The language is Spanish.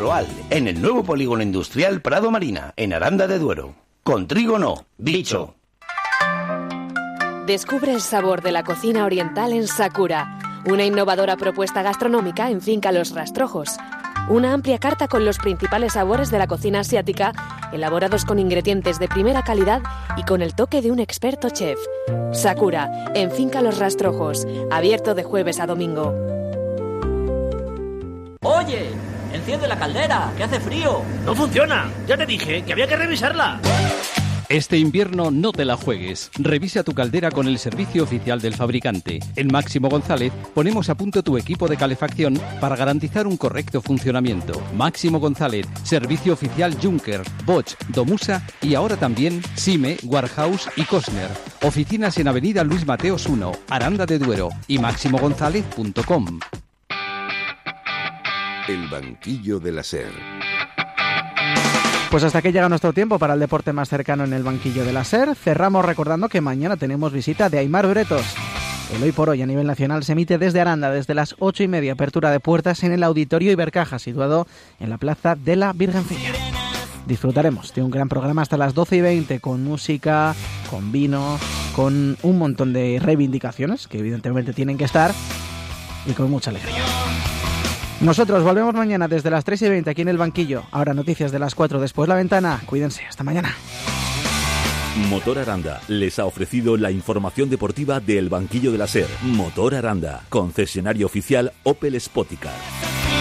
Agroal, en el nuevo polígono industrial Prado Marina, en Aranda de Duero. Con trigo no, dicho. Descubre el sabor de la cocina oriental en Sakura, una innovadora propuesta gastronómica en Finca Los Rastrojos. Una amplia carta con los principales sabores de la cocina asiática, elaborados con ingredientes de primera calidad y con el toque de un experto chef. Sakura, en Finca Los Rastrojos, abierto de jueves a domingo. ¡Oye! ¡Enciende la caldera, que hace frío! ¡No funciona! Ya te dije que había que revisarla. Este invierno no te la juegues. Revisa tu caldera con el servicio oficial del fabricante. En Máximo González ponemos a punto tu equipo de calefacción para garantizar un correcto funcionamiento. Máximo González, servicio oficial Juncker, Bosch, Domusa y ahora también Sime, Warhouse y Cosner. Oficinas en Avenida Luis Mateos 1, Aranda de Duero y máximogonzalez.com. El banquillo de la SER. Pues hasta aquí llega nuestro tiempo para el deporte más cercano en el banquillo de la SER. Cerramos recordando que mañana tenemos visita de Aimar Bretos. El Hoy por Hoy a nivel nacional se emite desde Aranda, desde las 8:30, apertura de puertas en el Auditorio Ibercaja, situado en la Plaza de la Virgencilla. Disfrutaremos de un gran programa hasta las 12:20, con música, con vino, con un montón de reivindicaciones, que evidentemente tienen que estar, y con mucha alegría. Nosotros volvemos mañana desde las 3:20 aquí en el banquillo. Ahora noticias de las 4, después La Ventana. Cuídense, hasta mañana. Motor Aranda les ha ofrecido la información deportiva del banquillo de la SER. Motor Aranda, concesionario oficial Opel Spoticar.